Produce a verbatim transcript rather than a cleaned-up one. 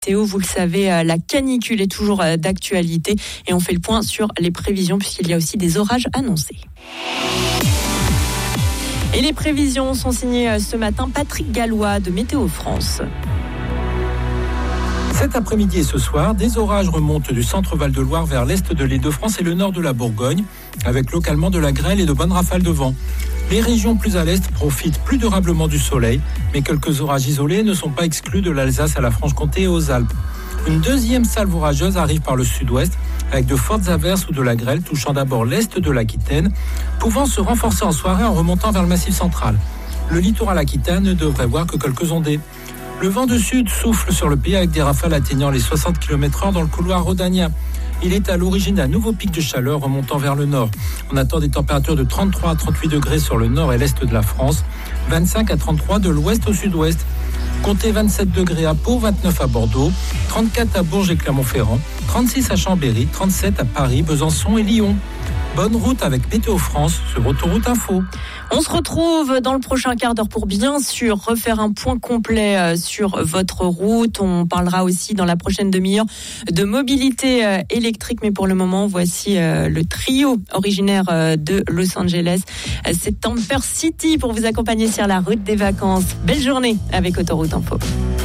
Théo, vous le savez, la canicule est toujours d'actualité et on fait le point sur les prévisions puisqu'il y a aussi des orages annoncés. Et les prévisions sont signées ce matin Patrick Gallois de Météo France. Cet après-midi et ce soir, des orages remontent du centre Val-de-Loire vers l'est de l'Île-de-France et le nord de la Bourgogne, avec localement de la grêle et de bonnes rafales de vent. Les régions plus à l'est profitent plus durablement du soleil, mais quelques orages isolés ne sont pas exclus de l'Alsace à la Franche-Comté et aux Alpes. Une deuxième salve orageuse arrive par le sud-ouest, avec de fortes averses ou de la grêle touchant d'abord l'est de l'Aquitaine, pouvant se renforcer en soirée en remontant vers le Massif central. Le littoral aquitaine ne devrait voir que quelques ondées. Le vent de sud souffle sur le pays avec des rafales atteignant les soixante kilomètres heure dans le couloir rhodanien. Il est à l'origine d'un nouveau pic de chaleur remontant vers le nord. On attend des températures de trente-trois à trente-huit degrés sur le nord et l'est de la France, vingt-cinq à trente-trois de l'ouest au sud-ouest. Comptez vingt-sept degrés à Pau, vingt-neuf à Bordeaux, trente-quatre à Bourges et Clermont-Ferrand, trente-six à Chambéry, trente-sept à Paris, Besançon et Lyon. Bonne route avec Météo France sur Autoroute Info. On se retrouve dans le prochain quart d'heure pour bien sûr refaire un point complet sur votre route. On parlera aussi dans la prochaine demi-heure de mobilité électrique. Mais pour le moment, voici le trio originaire de Los Angeles. C'est Tamper City pour vous accompagner sur la route des vacances. Belle journée avec Autoroute Info.